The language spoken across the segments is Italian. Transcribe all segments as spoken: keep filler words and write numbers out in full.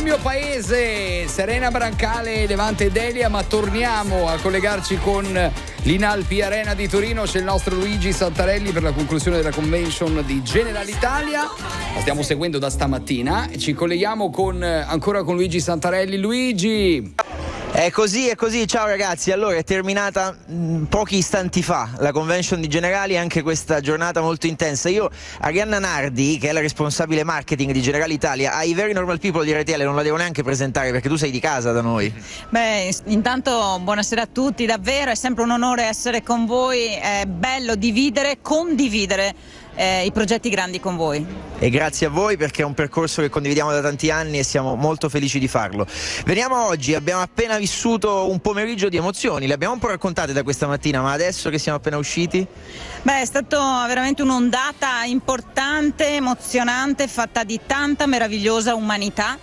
mio paese, Serena Brancale, Levante Delia, ma torniamo a collegarci con l'Inalpi Arena di Torino. C'è il nostro Luigi Santarelli per la conclusione della convention di Generalitalia. La stiamo seguendo da stamattina e ci colleghiamo con ancora con Luigi Santarelli. Luigi! È così, è così, ciao ragazzi. Allora, è terminata mh, pochi istanti fa la convention di Generali, anche questa giornata molto intensa. Io, Arianna Nardi, che è la responsabile marketing di Generalitalia, ai Very Normal People di R T L non la devo neanche presentare perché tu sei di casa da noi. Beh, intanto buonasera a tutti, davvero è sempre un onore essere con voi, è bello dividere, condividere Eh, i progetti grandi con voi. E grazie a voi perché è un percorso che condividiamo da tanti anni e siamo molto felici di farlo. Veniamo a oggi, abbiamo appena vissuto un pomeriggio di emozioni, le abbiamo un po' raccontate da questa mattina, ma adesso che siamo appena usciti? Beh, è stato veramente un'ondata importante, emozionante, fatta di tanta meravigliosa umanità,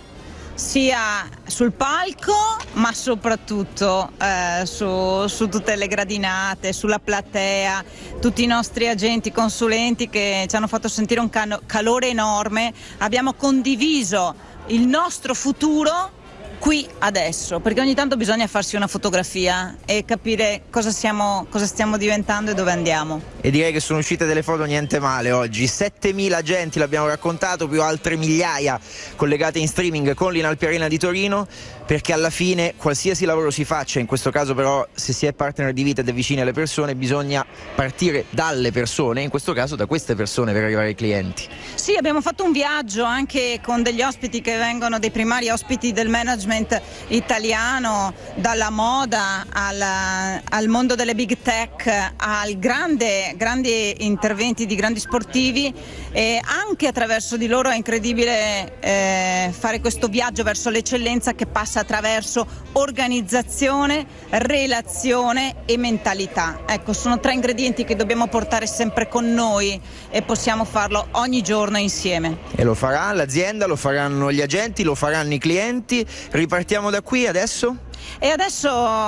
sia sul palco ma soprattutto eh, su, su tutte le gradinate, sulla platea, tutti i nostri agenti consulenti che ci hanno fatto sentire un cano- calore enorme. Abbiamo condiviso il nostro futuro qui adesso, perché ogni tanto bisogna farsi una fotografia e capire cosa siamo, cosa stiamo diventando e dove andiamo. E direi che sono uscite delle foto niente male oggi, settemila agenti l'abbiamo raccontato, più altre migliaia collegate in streaming con l'Inalpi Arena di Torino, perché alla fine qualsiasi lavoro si faccia, in questo caso però se si è partner di vita ed è vicini alle persone, bisogna partire dalle persone, in questo caso da queste persone per arrivare ai clienti. Sì, abbiamo fatto un viaggio anche con degli ospiti che vengono, dei primari ospiti del management italiano, dalla moda al, al mondo delle big tech, al grande, grandi interventi di grandi sportivi, e anche attraverso di loro è incredibile eh, fare questo viaggio verso l'eccellenza che passa attraverso organizzazione, relazione e mentalità. Ecco, sono tre ingredienti che dobbiamo portare sempre con noi e possiamo farlo ogni giorno insieme. E lo farà l'azienda, lo faranno gli agenti, lo faranno i clienti. Ripartiamo da qui adesso? E adesso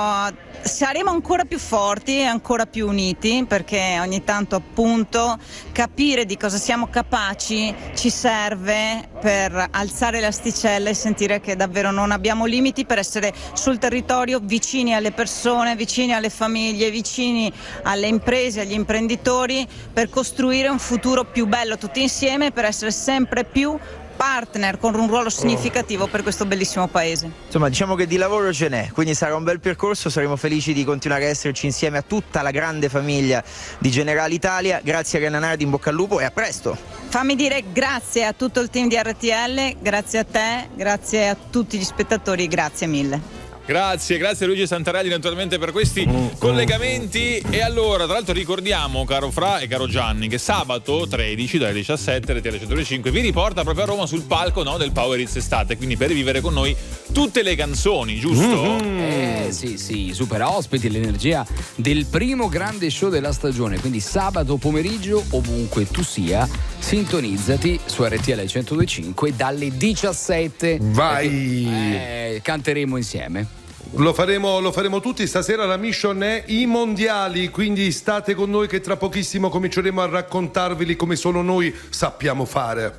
saremo ancora più forti e ancora più uniti, perché ogni tanto appunto capire di cosa siamo capaci ci serve per alzare l'asticella e sentire che davvero non abbiamo limiti, per essere sul territorio vicini alle persone, vicini alle famiglie, vicini alle imprese, agli imprenditori, per costruire un futuro più bello tutti insieme, per essere sempre più partner con un ruolo significativo per questo bellissimo paese. Insomma, diciamo che di lavoro ce n'è, quindi sarà un bel percorso, saremo felici di continuare a esserci insieme a tutta la grande famiglia di Generalitalia. Grazie a Arianna Nardi, in bocca al lupo e a presto. Fammi dire grazie a tutto il team di R T L, grazie a te, grazie a tutti gli spettatori, grazie mille. Grazie, grazie a Luigi Santarelli naturalmente per questi collegamenti. E allora, tra l'altro ricordiamo, caro Fra e caro Gianni, che sabato tredici dalle diciassette R T L centodue e cinque vi riporta proprio a Roma sul palco, no, del Power Hits Estate, quindi per rivivere con noi tutte le canzoni, giusto? Mm-hmm. Eh sì sì, super ospiti, l'energia del primo grande show della stagione, quindi sabato pomeriggio ovunque tu sia, sintonizzati su R T L centodue e cinque dalle diciassette. Vai! Eh, canteremo insieme. Lo faremo, lo faremo tutti. Stasera la mission è i mondiali, quindi state con noi che tra pochissimo cominceremo a raccontarveli come solo noi sappiamo fare.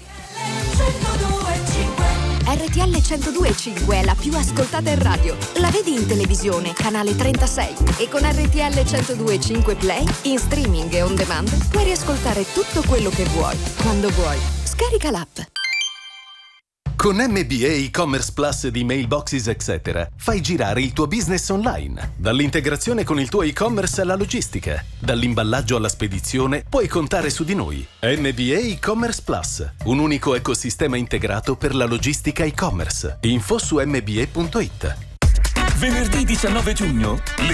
R T L centodue e cinque è la più ascoltata in radio. La vedi in televisione, canale trentasei. E con R T L centodue e cinque Play, in streaming e on demand, puoi riascoltare tutto quello che vuoi, quando vuoi. Scarica l'app. Con M B A E-Commerce Plus di Mailboxes Etc. fai girare il tuo business online. Dall'integrazione con il tuo e-commerce alla logistica, dall'imballaggio alla spedizione, puoi contare su di noi. M B A E-Commerce Plus, un unico ecosistema integrato per la logistica e-commerce. Info su m b a punto it. Venerdì diciannove giugno